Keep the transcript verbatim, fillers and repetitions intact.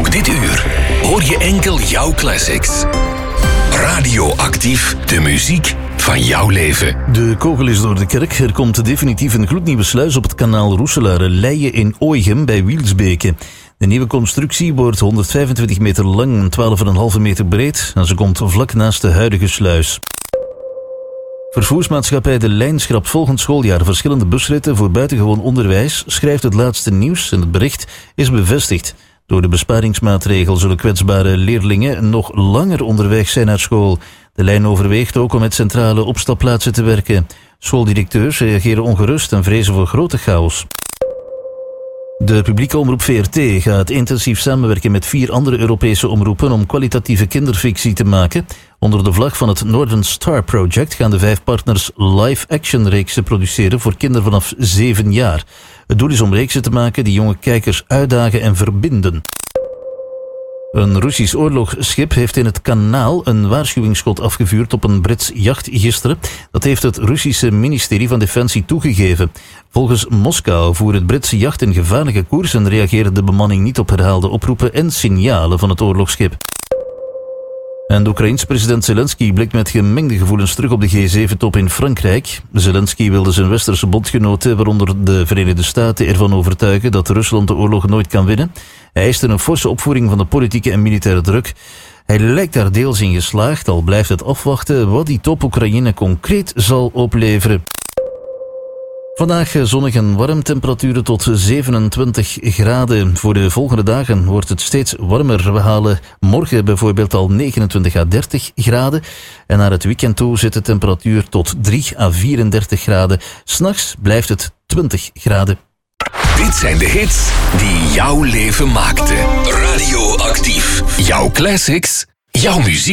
Ook dit uur hoor je enkel jouw classics. Radioactief, de muziek van jouw leven. De kogel is door de kerk. Er komt definitief een gloednieuwe sluis op het kanaal Roeselare-Leie in Ooigem bij Wielsbeke. De nieuwe constructie wordt honderdvijfentwintig meter lang en twaalf komma vijf meter breed en ze komt vlak naast de huidige sluis. Vervoersmaatschappij De Lijn schrapt volgend schooljaar verschillende busritten voor buitengewoon onderwijs, schrijft het laatste nieuws en het bericht is bevestigd. Door de besparingsmaatregel zullen kwetsbare leerlingen nog langer onderweg zijn naar school. De Lijn overweegt ook om met centrale opstapplaatsen te werken. Schooldirecteurs reageren ongerust en vrezen voor grote chaos. De publieke omroep V R T gaat intensief samenwerken met vier andere Europese omroepen om kwalitatieve kinderfictie te maken. Onder de vlag van het Northern Star Project gaan de vijf partners live-action reeksen produceren voor kinderen vanaf zeven jaar. Het doel is om reeksen te maken die jonge kijkers uitdagen en verbinden. Een Russisch oorlogsschip heeft in het kanaal een waarschuwingsschot afgevuurd op een Brits jacht gisteren. Dat heeft het Russische ministerie van Defensie toegegeven. Volgens Moskou voer het Britse jacht een gevaarlijke koers en reageerde de bemanning niet op herhaalde oproepen en signalen van het oorlogsschip. En de Oekraïense president Zelensky blikt met gemengde gevoelens terug op de G zeven top in Frankrijk. Zelensky wilde zijn westerse bondgenoten, waaronder de Verenigde Staten, ervan overtuigen dat Rusland de oorlog nooit kan winnen. Hij eiste een forse opvoering van de politieke en militaire druk. Hij lijkt daar deels in geslaagd, al blijft het afwachten wat die top Oekraïne concreet zal opleveren. Vandaag zonnig en warm, temperaturen tot zevenentwintig graden. Voor de volgende dagen wordt het steeds warmer. We halen morgen bijvoorbeeld al negenentwintig à dertig graden. En naar het weekend toe zit de temperatuur tot drie à vierendertig graden. 'S Nachts blijft het twintig graden. Dit zijn de hits die jouw leven maakten. Radioactief. Jouw classics, jouw muziek.